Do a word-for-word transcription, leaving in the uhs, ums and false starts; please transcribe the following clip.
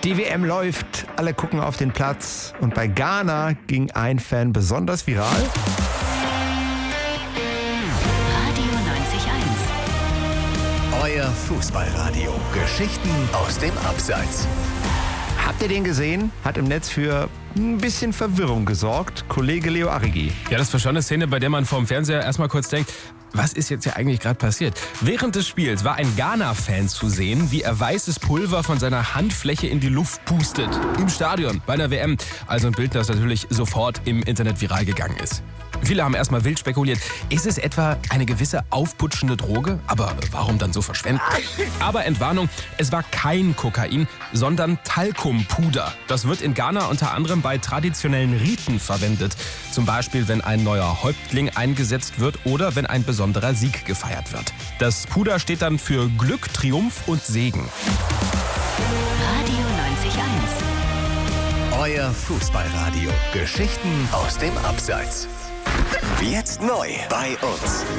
Die W M läuft, alle gucken auf den Platz und bei Ghana ging ein Fan besonders viral. Radio neunzig Komma eins. Euer Fußballradio. Geschichten aus dem Abseits. Habt ihr den gesehen? Hat im Netz für ein bisschen Verwirrung gesorgt. Kollege Leo Arrigi. Ja, das war schon eine Szene, bei der man vorm Fernseher erstmal kurz denkt, was ist jetzt hier eigentlich gerade passiert? Während des Spiels war ein Ghana-Fan zu sehen, wie er weißes Pulver von seiner Handfläche in die Luft pustet. Im Stadion, bei der W M. Also ein Bild, das natürlich sofort im Internet viral gegangen ist. Viele haben erstmal wild spekuliert, ist es etwa eine gewisse aufputschende Droge? Aber warum dann so verschwenden? Aber Entwarnung, es war kein Kokain, sondern Talkumpuder. Das wird in Ghana unter anderem bei traditionellen Riten verwendet. Zum Beispiel, wenn ein neuer Häuptling eingesetzt wird oder wenn ein besonderer Sieg gefeiert wird. Das Puder steht dann für Glück, Triumph und Segen. Radio neunzig Komma eins. Euer Fußballradio. Geschichten aus dem Abseits. Jetzt neu bei uns.